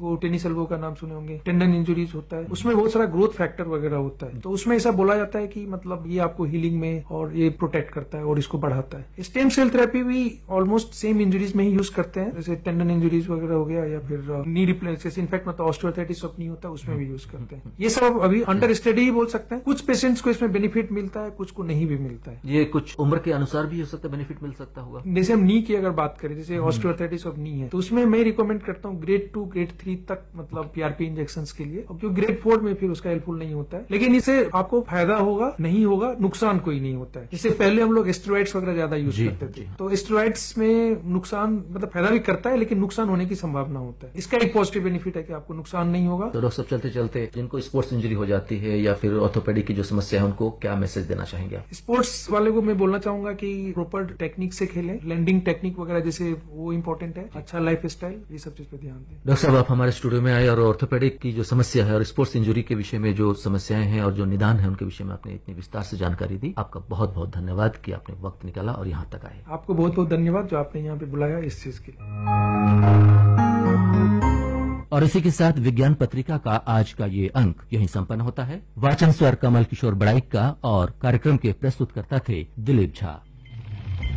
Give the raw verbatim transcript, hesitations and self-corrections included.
वो tennis elbow का नाम सुने होंगे, टेंडन इंजुरीज होता है, उसमें बहुत सारा ग्रोथ फैक्टर वगैरह होता है। तो उसमें ऐसा बोला जाता है कि मतलब ये आपको हीलिंग में और ये प्रोटेक्ट करता है और इसको बढ़ाता है। स्टेम सेल थेरेपी भी ऑलमोस्ट सेम इंजुरीज में ही यूज करते हैं, जैसे टेंडन इंजुरीज वगैरह हो गया या फिर नी रिप्लेस, जैसे इनफैक्ट मतलब ऑस्टियोआर्थराइटिस नहीं होता है उसमें भी यूज करते हैं। ये सब अभी अंडर स्टडी ही बोल सकते हैं। कुछ पेशेंट्स को इसमें बेनिफिट मिलता है, कुछ को नहीं भी मिलता है। ये कुछ उम्र के अनुसार भी हो सकता है बेनिफिट मिल सकता होगा। जैसे हम नी की अगर बात करें, जैसे ऑस्टियोआर्थराइटिस ऑफ नी है, तो उसमें मैं रिकमेंड करता हूँ ग्रेड टू ग्रेड थ्री तक मतलब पीआरपी इंजेक्शन के लिए, क्योंकि ग्रेड फोर में फिर उसका हेल्पफुल नहीं होता है। लेकिन इससे आपको फायदा होगा, नहीं होगा, नुकसान कोई नहीं होता है। इससे पहले हम लोग स्टेरॉइड्स वगैरह ज्यादा यूज करते थे, तो स्टेरॉइड्स में नुकसान मतलब फायदा भी करता है लेकिन नुकसान होने की संभावना होता है। इसका एक पॉजिटिव बेनिफिट है कि आपको नुकसान नहीं होगा। तो डॉक्टर साहब चलते चलते जिनको स्पोर्ट्स इंजरी हो जाती है या फिर ऑर्थोपेडिक की जो समस्या है उनको क्या मैसेज देना चाहेंगे आप? स्पोर्ट्स वाले को मैं बोलना चाहूंगा कि प्रॉपर टेक्निक से खेलें, लैंडिंग टेक्निक वगैरह जैसे वो इम्पोर्टेंट है, अच्छा लाइफ स्टाइल, ये सब चीज पे ध्यान दें। डॉक्टर साहब आप हमारे स्टूडियो में आए और ऑर्थोपेडिक की जो समस्या है और स्पोर्ट्स इंजरी के विषय में जो समस्याएं हैं और जो निदान है उनके विषय में आपने इतनी विस्तार से जानकारी दी। आपका बहुत बहुत धन्यवाद कि आपने वक्त निकाला और यहाँ तक आए। आपको बहुत बहुत धन्यवाद जो आपने यहाँ पे बुलाया इस चीज के लिए। और इसी के साथ विज्ञान पत्रिका का आज का ये अंक यहीं संपन्न होता है। वाचन स्वर कमल किशोर बड़ाइक का और कार्यक्रम के प्रस्तुतकर्ता थे दिलीप झा।